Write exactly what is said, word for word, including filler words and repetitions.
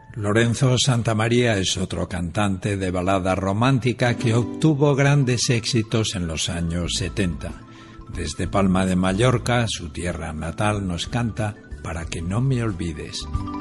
Lorenzo Santamaría es otro cantante de balada romántica que obtuvo grandes éxitos en los años setenta. Desde Palma de Mallorca, su tierra natal, nos canta Para que no me olvides.